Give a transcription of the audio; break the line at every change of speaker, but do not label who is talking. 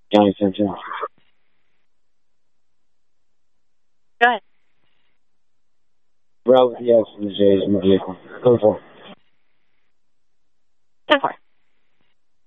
County 1010.
Go ahead.
Bravo, yes, from the J's in the vehicle. Code 4.